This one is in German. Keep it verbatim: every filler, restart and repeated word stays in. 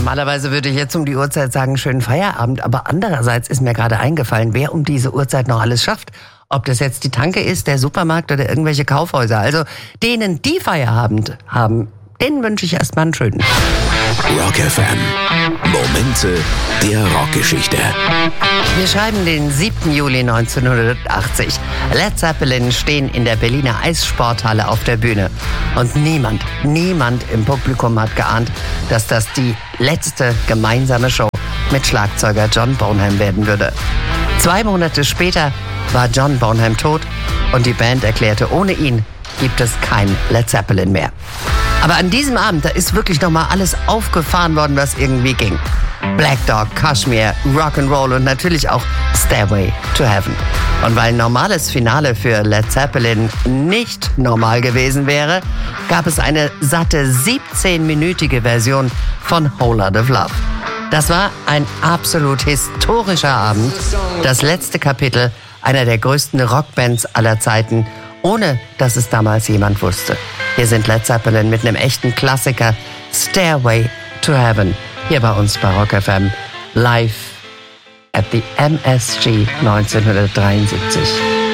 Normalerweise würde ich jetzt um die Uhrzeit sagen, schönen Feierabend. Aber andererseits ist mir gerade eingefallen, wer um diese Uhrzeit noch alles schafft. Ob das jetzt die Tanke ist, der Supermarkt oder irgendwelche Kaufhäuser. Also denen, die Feierabend haben, denen wünsche ich erstmal einen schönen. Rock F M. Momente der Rockgeschichte. Wir schreiben den siebten Juli neunzehnhundertachtzig. Led Zeppelin stehen in der Berliner Eissporthalle auf der Bühne. Und niemand, niemand im Publikum hat geahnt, dass das die letzte gemeinsame Show mit Schlagzeuger John Bonham werden würde. Zwei Monate später war John Bonham tot und die Band erklärte, ohne ihn gibt es kein Led Zeppelin mehr. Aber an diesem Abend, da ist wirklich nochmal alles aufgefahren worden, was irgendwie ging. Black Dog, Kashmir, Rock'n'Roll und natürlich auch Stairway to Heaven. Und weil ein normales Finale für Led Zeppelin nicht normal gewesen wäre, gab es eine satte siebzehnminütige Version von Whole Lotta of Love. Das war ein absolut historischer Abend, das letzte Kapitel einer der größten Rockbands aller Zeiten, ohne dass es damals jemand wusste. Hier sind Led Zeppelin mit einem echten Klassiker, Stairway to Heaven, hier bei uns bei Rock F M, live at the M S G neunzehnhundertdreiundsiebzig.